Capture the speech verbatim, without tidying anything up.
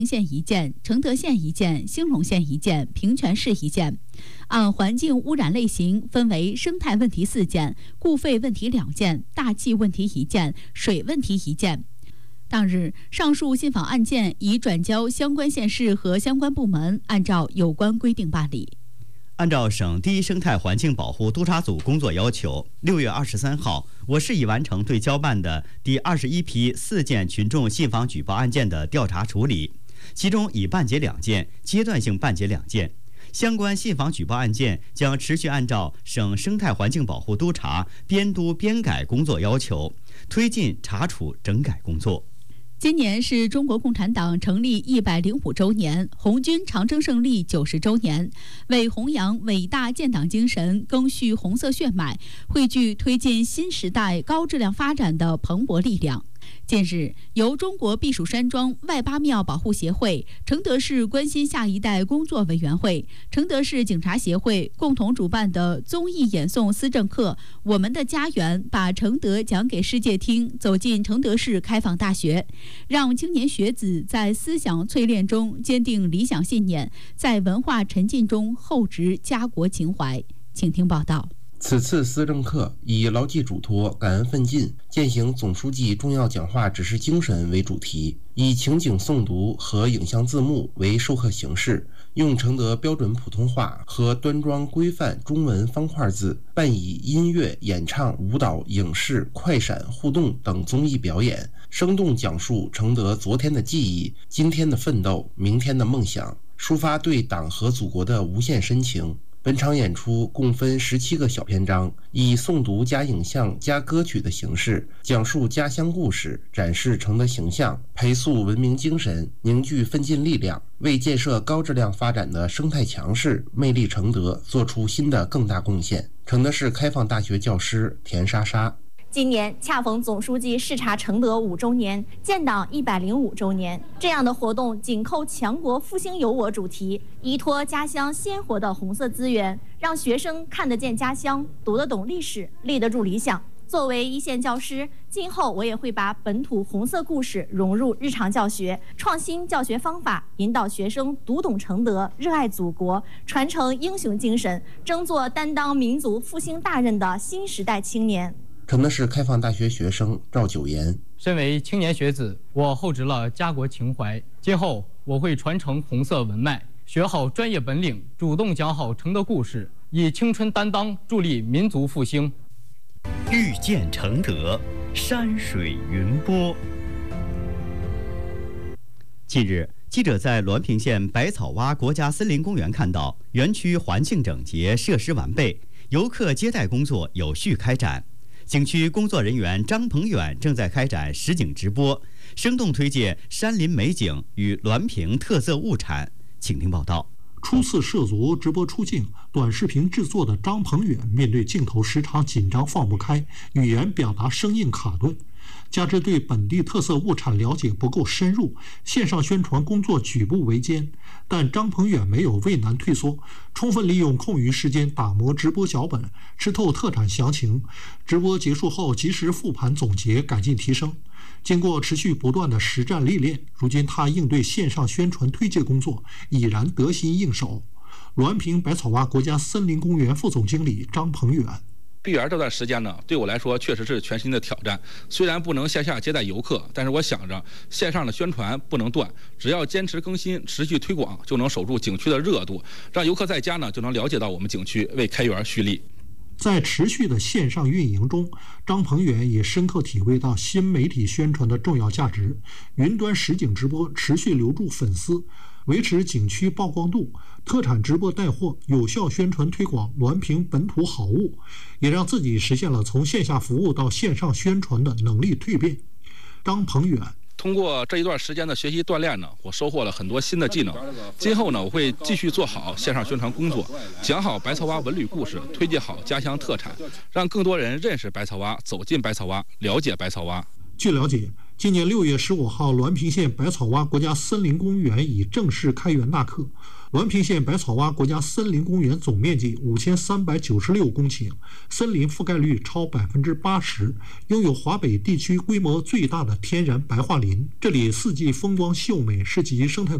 县一件，承德县一件，兴隆县一件，平泉市一件。按环境污染类型分为生态问题四件、固废问题两件、大气问题一件、水问题一件。当日，上述信访案件已转交相关县市和相关部门，按照有关规定办理。 按照省第一生态环境保护督察组工作要求，六月二十三号，我市已完成对交办的第二十一批四件群众信访举报案件的调查处理，其中已办结两件，阶段性办结两件。相关信访举报案件将持续按照省生态环境保护督察编督编改工作要求，推进查处整改工作。 今年是中国共产党成立一百零五周年，红军长征胜利九十周年。为弘扬伟大建党精神，赓续红色血脉，汇聚推进新时代高质量发展的蓬勃力量。近日，由中国避暑山庄外八庙保护协会、承德市关心下一代工作委员会、承德市警察协会共同主办的综艺演诵思政课《我们的家园》，把承德讲给世界听，走进承德市开放大学，让青年学子在思想淬炼中坚定理想信念，在文化沉浸中厚植家国情怀。请听报道。 此次思政课以牢记嘱托、感恩奋进、践行总书记重要讲话指示精神为主题，以情景诵读和影像字幕为授课形式，用承德标准普通话和端庄规范中文方块字，伴以音乐、演唱、舞蹈、影视、快闪、互动等综艺表演，生动讲述承德昨天的记忆、今天的奋斗、明天的梦想，抒发对党和祖国的无限深情。本场演出共分十七个小篇章，以诵读加影像加歌曲的形式，讲述家乡故事，展示承德形象，培塑文明精神，凝聚奋进力量，为建设高质量发展的生态强市、魅力承德做出新的更大贡献。承德市开放大学教师田莎莎。 今年恰逢总书记视察承德五周年，建党一百零五周年，这样的活动紧扣强国复兴有我主题，依托家乡鲜活的红色资源，让学生看得见家乡，读得懂历史，立得住理想。作为一线教师，今后我也会把本土红色故事融入日常教学，创新教学方法，引导学生读懂承德，热爱祖国，传承英雄精神，争做担当民族复兴大任的新时代青年。 承德市开放大学学生赵九岩。 身为青年学子，我厚植了家国情怀，今后我会传承红色文脉，学好专业本领，主动讲好承德故事，以青春担当助力民族复兴。 遇见承德，山水云波。近日，记者在滦平县百草洼国家森林公园看到，园区环境整洁，设施完备，游客接待工作有序开展。景区工作人员张鹏远正在开展实景直播，生动推介山林美景与滦平特色物产。请听报道。 初次涉足直播出镜短视频制作的张鹏远，面对镜头时常紧张放不开，语言表达生硬卡顿，加之对本地特色物产了解不够深入，线上宣传工作举步维艰。但张鹏远没有畏难退缩，充分利用空余时间打磨直播脚本，吃透特产详情。直播结束后及时复盘总结，改进提升。经过持续不断的实战历练，如今他应对线上宣传推介工作已然得心应手。滦平百草洼国家森林公园副总经理张鹏远。 闭园这段时间呢，对我来说确实是全新的挑战。虽然不能线下接待游客，但是我想着线上的宣传不能断，只要坚持更新、持续推广，就能守住景区的热度，让游客在家呢就能了解到我们景区，为开园蓄力。 在持续的线上运营中，张鹏远也深刻体会到新媒体宣传的重要价值。云端实景直播持续留住粉丝，维持景区曝光度，特产直播带货，有效宣传推广滦平本土好物，也让自己实现了从线下服务到线上宣传的能力蜕变。张鹏远。 通过这一段时间的学习锻炼呢，我收获了很多新的技能。今后呢，我会继续做好线上宣传工作，讲好百草洼文旅故事，推介好家乡特产，让更多人认识百草洼，走进百草洼，了解百草洼。 据了解， 今年六月十五号，滦平县百草洼国家森林公园已正式开园纳课。滦平县百草洼国家森林公园总面积五千三百九十六公顷，森林覆盖率超百分之八十，拥有华北地区规模最大的天然白桦林。这里四季风光秀美，是集生态